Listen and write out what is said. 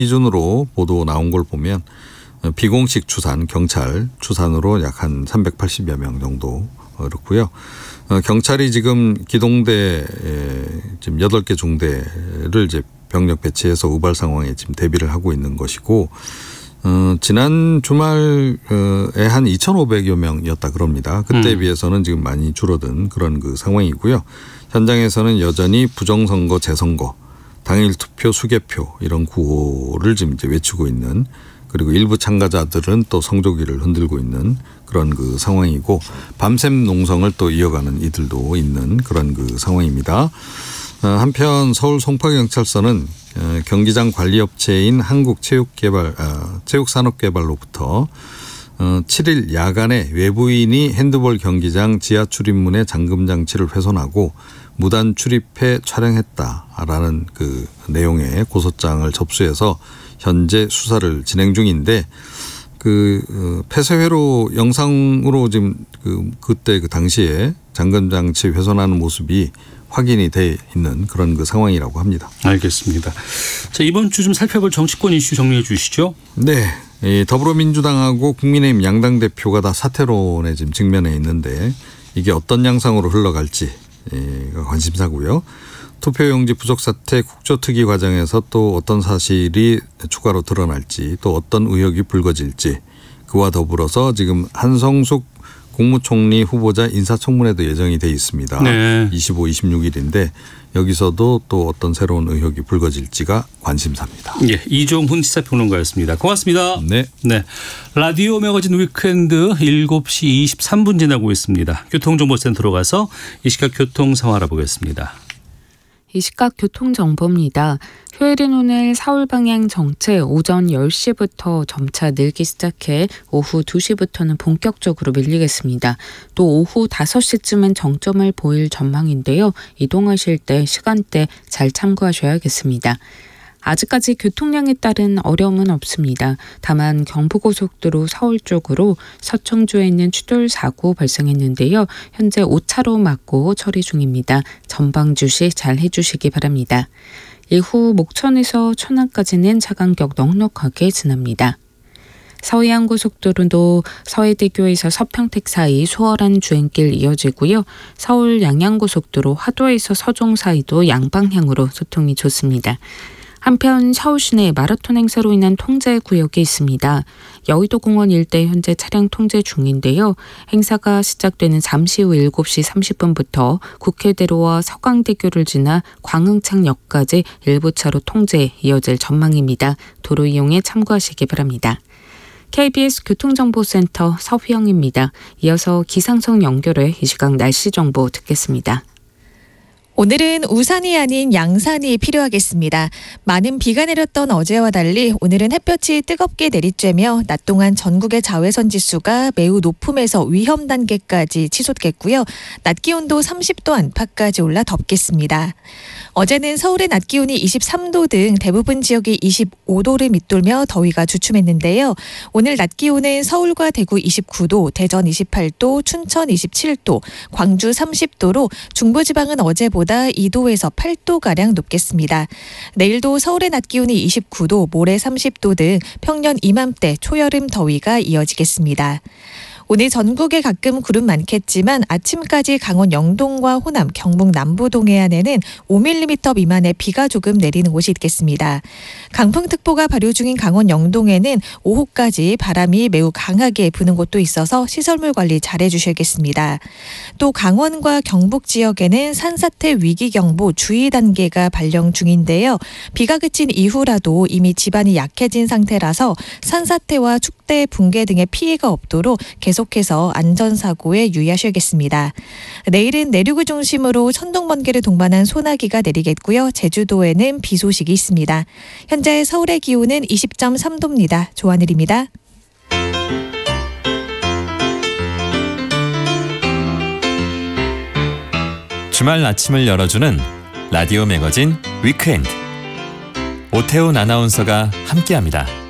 기준으로 보도 나온 걸 보면 비공식 추산, 경찰 추산으로 약 한 380여 명 정도 그렇고요. 경찰이 지금 기동대 지금 8개 중대를 이제 병력 배치해서 우발 상황에 지금 대비를 하고 있는 것이고, 지난 주말에 한 2,500여 명이었다 그럽니다. 그때에 비해서는 지금 많이 줄어든 그런 그 상황이고요. 현장에서는 여전히 부정선거, 재선거, 당일 투표, 수개표 이런 구호를 지금 이제 외치고 있는, 그리고 일부 참가자들은 또 성조기를 흔들고 있는 그런 그 상황이고, 밤샘 농성을 또 이어가는 이들도 있는 그런 그 상황입니다. 한편 서울 송파경찰서는 경기장 관리업체인 한국체육산업개발로부터 7일 야간에 외부인이 핸드볼 경기장 지하 출입문의 잠금 장치를 훼손하고 무단 출입해 촬영했다라는 그 내용의 고소장을 접수해서 현재 수사를 진행 중인데, 그 폐쇄회로 영상으로 지금 그때 그 당시에 잠금 장치 훼손하는 모습이 확인이 돼 있는 그런 그 상황이라고 합니다. 알겠습니다. 자, 이번 주 좀 살펴볼 정치권 이슈 정리해 주시죠. 네. 더불어민주당하고 국민의힘 양당 대표가 다 사퇴론에 지금 직면해 있는데, 이게 어떤 양상으로 흘러갈지가 관심사고요. 투표용지 부족 사태 국조특위 과정에서 또 어떤 사실이 추가로 드러날지, 또 어떤 의혹이 불거질지, 그와 더불어서 지금 한성숙 국무총리 후보자 인사청문회도 예정이 돼 있습니다. 네. 25, 26일인데 여기서도 또 어떤 새로운 의혹이 불거질지가 관심사입니다. 예, 이종훈 시사평론가였습니다. 고맙습니다. 네. 네. 라디오 매거진 위크엔드 7시 23분 지나고 있습니다. 교통정보센터로 가서 이 시각 교통 상황 알아보겠습니다. 이 시각 교통정보입니다. 휴일인 오늘 서울 방향 정체 오전 10시부터 점차 늘기 시작해 오후 2시부터는 본격적으로 밀리겠습니다. 또 오후 5시쯤은 정점을 보일 전망인데요. 이동하실 때 시간대 잘 참고하셔야겠습니다. 아직까지 교통량에 따른 어려움은 없습니다. 다만 경부고속도로 서울 쪽으로 서청주에 있는 추돌 사고 발생했는데요. 현재 5차로 막고 처리 중입니다. 전방 주시 잘 해주시기 바랍니다. 이후 목천에서 천안까지는 차간격 넉넉하게 지납니다. 서해안고속도로도 서해대교에서 서평택 사이 수월한 주행길 이어지고요. 서울 양양고속도로 화도에서 서종 사이도 양방향으로 소통이 좋습니다. 한편 서울 시내 마라톤 행사로 인한 통제 구역이 있습니다. 여의도 공원 일대 현재 차량 통제 중인데요. 행사가 시작되는 잠시 후 7시 30분부터 국회대로와 서강대교를 지나 광흥창역까지 일부 차로 통제 이어질 전망입니다. 도로 이용에 참고하시기 바랍니다. KBS 교통정보센터 서휘영입니다. 이어서 기상청 연결해 이 시각 날씨 정보 듣겠습니다. 오늘은 우산이 아닌 양산이 필요하겠습니다. 많은 비가 내렸던 어제와 달리 오늘은 햇볕이 뜨겁게 내리쬐며 낮 동안 전국의 자외선 지수가 매우 높음에서 위험 단계까지 치솟겠고요. 낮 기온도 30도 안팎까지 올라 덥겠습니다. 어제는 서울의 낮 기온이 23도 등 대부분 지역이 25도를 밑돌며 더위가 주춤했는데요. 오늘 낮 기온은 서울과 대구 29도, 대전 28도, 춘천 27도, 광주 30도로 중부지방은 어제보다 2도에서 8도가량 높겠습니다. 내일도 서울의 낮 기온이 29도, 모레 30도 등 평년 이맘때 초여름 더위가 이어지겠습니다. 오늘 전국에 가끔 구름 많겠지만 아침까지 강원 영동과 호남, 경북 남부 동해안에는 5mm 미만의 비가 조금 내리는 곳이 있겠습니다. 강풍특보가 발효 중인 강원 영동에는 오후까지 바람이 매우 강하게 부는 곳도 있어서 시설물 관리 잘 해주셔야겠습니다. 또 강원과 경북 지역에는 산사태 위기경보 주의 단계가 발령 중인데요. 비가 그친 이후라도 이미 지반이 약해진 상태라서 산사태와 축대, 붕괴 등의 피해가 없도록 계속해서 안전사고에 유의하셔야겠습니다. 내일은 내륙을 중심으로 천둥, 번개를 동반한 소나기가 내리겠고요. 제주도에는 비 소식이 있습니다. 현재 서울의 기온은 20.3도입니다. 조하늘입니다. 주말 아침을 열어주는 라디오 매거진 위크엔드. 오태훈 아나운서가 함께합니다.